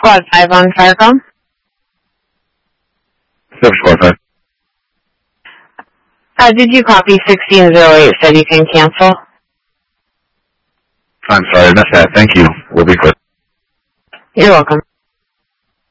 Squad 5 on Firecom. Squad 5. Did you copy 1608 said you can cancel? I'm sorry, I missed that. Thank you. We'll be quick. You're welcome.